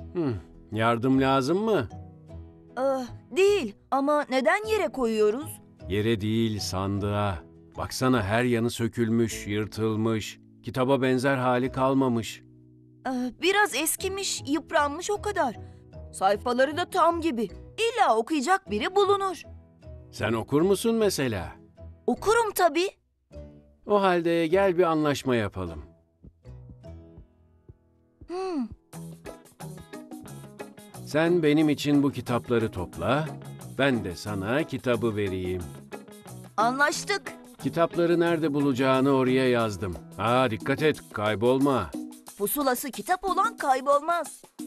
Yardım lazım mı? Değil ama neden yere koyuyoruz? Yere değil, sandığa. Baksana, her yanı sökülmüş, yırtılmış. Kitaba benzer hali kalmamış. Biraz eskimiş, yıpranmış o kadar. Sayfaları da tam gibi. İlla okuyacak biri bulunur. Sen okur musun mesela? Okurum tabii. O halde gel bir anlaşma yapalım. Sen benim için bu kitapları topla, ben de sana kitabı vereyim. Anlaştık. Kitapları nerede bulacağını oraya yazdım. Dikkat et, kaybolma. Pusulası kitap olan kaybolmaz.